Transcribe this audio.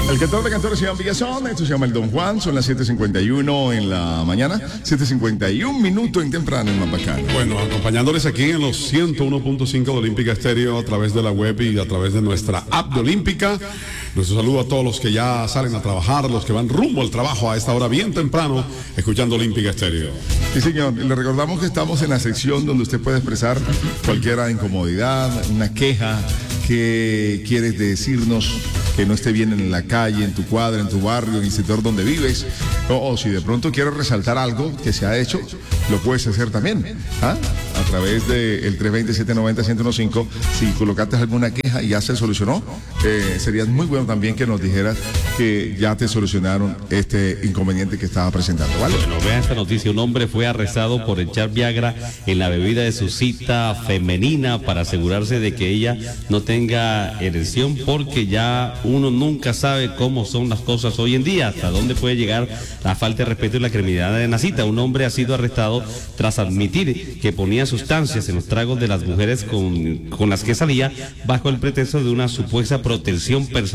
El cantor de cantores se llama Villazón, esto se llama el Don Juan, son las 7:51 en la mañana, 7:51 en temprano en Mambacán. Bueno, acompañándoles aquí en los 101.5 de Olímpica Estéreo a través de la web y a través de nuestra app de Olímpica. Nuestro saludo a todos los que ya salen a trabajar, los que van rumbo al trabajo a esta hora bien temprano, escuchando Olímpica Estéreo. Sí, señor, le recordamos que estamos en la sección donde usted puede expresar cualquier incomodidad, una queja que quieres decirnos que no esté bien en la calle, en tu cuadra, en tu barrio, en el sector donde vives, o si de pronto quieres resaltar algo que se ha hecho, lo puedes hacer también, a través del 320-790-1015. Si colocaste alguna queja y ya se solucionó, sería muy bueno también que nos dijeras que ya te solucionaron este inconveniente que estaba presentando, ¿vale? Bueno, vea esta noticia, un hombre fue arrestado por echar Viagra en la bebida de su cita femenina para asegurarse de que ella no tenga erección, porque ya uno nunca sabe cómo son las cosas hoy en día, hasta dónde puede llegar la falta de respeto y la criminalidad en la cita. Un hombre ha sido arrestado tras admitir que ponía sustancias en los tragos de las mujeres con las que salía bajo el pretexto de una supuesta protección personal.